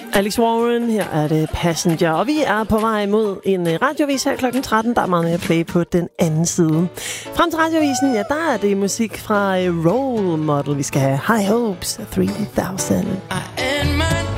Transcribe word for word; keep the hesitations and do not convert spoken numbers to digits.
Alex Warren, her er det Passenger, og vi er på vej mod en radiovis her klokken tretten. Der er meget mere at play på den anden side. Frem til radiovisen, ja, der er det musik fra Role Model. Vi skal have High Hopes tre tusind. I end my